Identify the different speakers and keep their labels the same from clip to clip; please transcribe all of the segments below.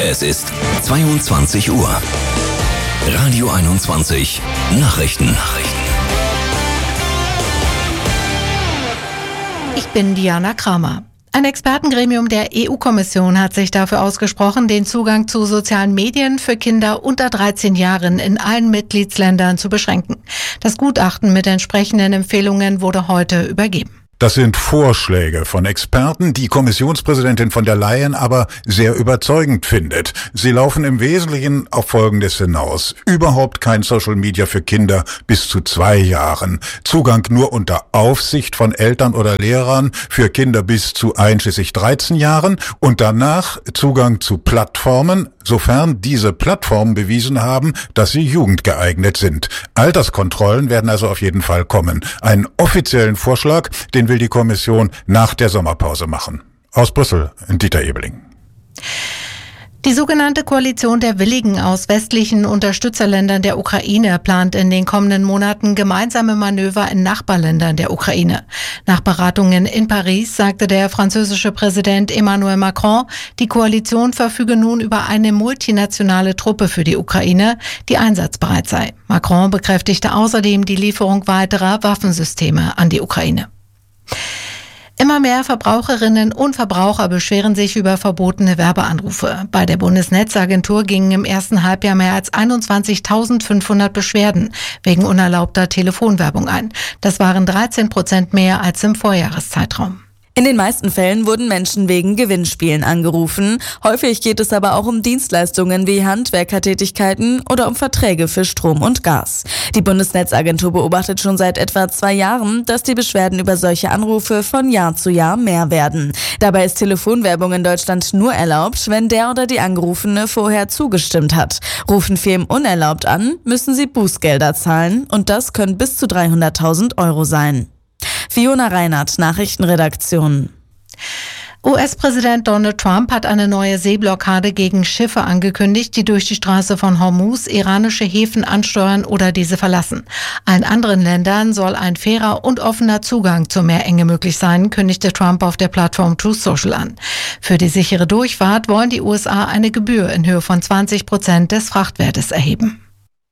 Speaker 1: Es ist 22 Uhr. Radio 21 Nachrichten.
Speaker 2: Ich bin Diana Kramer. Ein Expertengremium der EU-Kommission hat sich dafür ausgesprochen, den Zugang zu sozialen Medien für Kinder unter 13 Jahren in allen Mitgliedsländern zu beschränken. Das Gutachten mit entsprechenden Empfehlungen wurde heute übergeben.
Speaker 3: Das sind Vorschläge von Experten, die Kommissionspräsidentin von der Leyen aber sehr überzeugend findet. Sie laufen im Wesentlichen auf Folgendes hinaus. Überhaupt kein Social Media für Kinder bis zu 2 Jahren. Zugang nur unter Aufsicht von Eltern oder Lehrern für Kinder bis zu einschließlich 13 Jahren und danach Zugang zu Plattformen, sofern diese Plattformen bewiesen haben, dass sie jugendgeeignet sind. Alterskontrollen werden also auf jeden Fall kommen. Einen offiziellen Vorschlag, den will die Kommission nach der Sommerpause machen. Aus Brüssel, Dieter Ebeling.
Speaker 2: Die sogenannte Koalition der Willigen aus westlichen Unterstützerländern der Ukraine plant in den kommenden Monaten gemeinsame Manöver in Nachbarländern der Ukraine. Nach Beratungen in Paris sagte der französische Präsident Emmanuel Macron, die Koalition verfüge nun über eine multinationale Truppe für die Ukraine, die einsatzbereit sei. Macron bekräftigte außerdem die Lieferung weiterer Waffensysteme an die Ukraine. Immer mehr Verbraucherinnen und Verbraucher beschweren sich über verbotene Werbeanrufe. Bei der Bundesnetzagentur gingen im ersten Halbjahr mehr als 21.500 Beschwerden wegen unerlaubter Telefonwerbung ein. Das waren 13% mehr als im Vorjahreszeitraum.
Speaker 4: In den meisten Fällen wurden Menschen wegen Gewinnspielen angerufen. Häufig geht es aber auch um Dienstleistungen wie Handwerkertätigkeiten oder um Verträge für Strom und Gas. Die Bundesnetzagentur beobachtet schon seit etwa 2 Jahren, dass die Beschwerden über solche Anrufe von Jahr zu Jahr mehr werden. Dabei ist Telefonwerbung in Deutschland nur erlaubt, wenn der oder die Angerufene vorher zugestimmt hat. Rufen Firmen unerlaubt an, müssen sie Bußgelder zahlen und das können bis zu 300.000 Euro sein. Fiona Reinhardt, Nachrichtenredaktion.
Speaker 2: US-Präsident Donald Trump hat eine neue Seeblockade gegen Schiffe angekündigt, die durch die Straße von Hormuz iranische Häfen ansteuern oder diese verlassen. Allen anderen Ländern soll ein fairer und offener Zugang zur Meerenge möglich sein, kündigte Trump auf der Plattform Truth Social an. Für die sichere Durchfahrt wollen die USA eine Gebühr in Höhe von 20% des Frachtwertes erheben.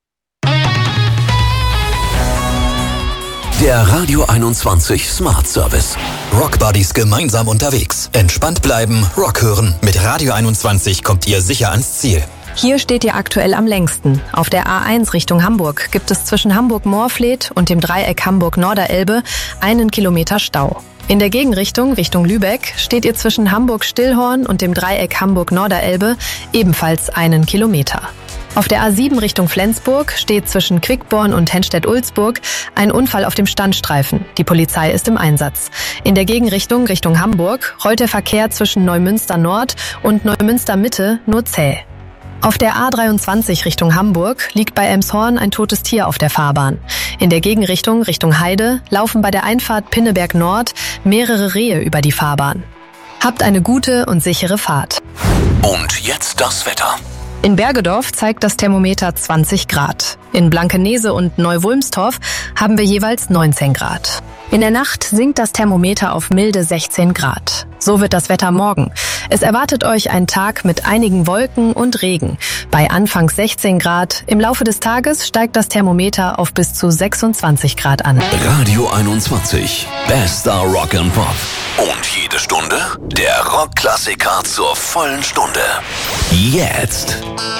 Speaker 1: Der Radio 21 Smart Service. Rock Buddies gemeinsam unterwegs. Entspannt bleiben, Rock hören. Mit Radio 21 kommt ihr sicher ans Ziel.
Speaker 5: Hier steht ihr aktuell am längsten. Auf der A1 Richtung Hamburg gibt es zwischen Hamburg-Moorfleet und dem Dreieck Hamburg-Norderelbe 1 Kilometer Stau. In der Gegenrichtung, Richtung Lübeck, steht ihr zwischen Hamburg-Stillhorn und dem Dreieck Hamburg-Norderelbe ebenfalls 1 Kilometer. Auf der A7 Richtung Flensburg steht zwischen Quickborn und Henstedt-Ulzburg ein Unfall auf dem Standstreifen. Die Polizei ist im Einsatz. In der Gegenrichtung Richtung Hamburg rollt der Verkehr zwischen Neumünster Nord und Neumünster Mitte nur zäh. Auf der A23 Richtung Hamburg liegt bei Elmshorn ein totes Tier auf der Fahrbahn. In der Gegenrichtung Richtung Heide laufen bei der Einfahrt Pinneberg Nord mehrere Rehe über die Fahrbahn. Habt eine gute und sichere Fahrt.
Speaker 1: Und jetzt das Wetter.
Speaker 5: In Bergedorf zeigt das Thermometer 20 Grad. In Blankenese und Neu-Wulmstorf haben wir jeweils 19 Grad. In der Nacht sinkt das Thermometer auf milde 16 Grad. So wird das Wetter morgen. Es erwartet euch ein Tag mit einigen Wolken und Regen. Bei anfangs 16 Grad. Im Laufe des Tages steigt das Thermometer auf bis zu 26 Grad an.
Speaker 1: Radio 21. Bester Rock and Pop. Und jede Stunde der Rockklassiker zur vollen Stunde. Jetzt.